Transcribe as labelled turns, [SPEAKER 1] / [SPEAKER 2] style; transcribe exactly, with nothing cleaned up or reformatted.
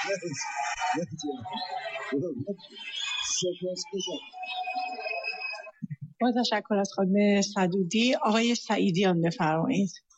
[SPEAKER 1] با تشکر از خانم سدودی. آقای سعیدیان بفرمایید.